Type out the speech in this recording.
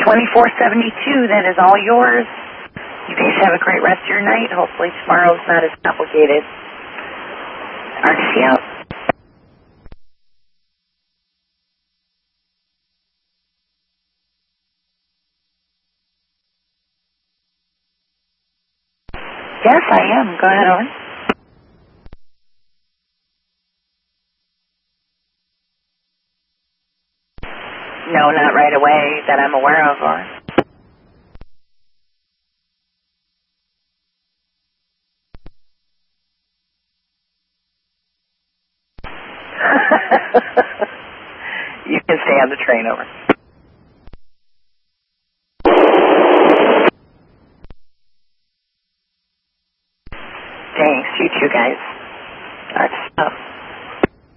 2472, that is all yours. You guys have a great rest of your night. Hopefully tomorrow's not as complicated. RTC out. Yes, I am. Go ahead, over. No, not right away that I'm aware of, or... You can stay on the train, over.